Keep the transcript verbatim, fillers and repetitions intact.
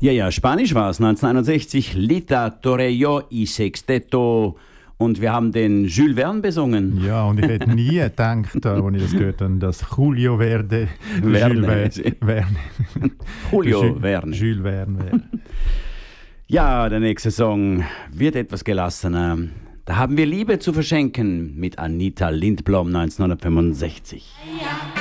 Ja, ja, Spanisch war es neunzehnhunderteinundsechzig. Lita Torello y Sexteto. Und wir haben den Jules Verne besungen. Ja, und ich hätte nie gedacht, als ich das gehört habe, dass Julio Verde Verne. Jules Verne. Julio Verne. Jules Verne wäre. Ja, der nächste Song wird etwas gelassener. Da haben wir Liebe zu verschenken mit Anita Lindblom neunzehnhundertfünfundsechzig. Ja.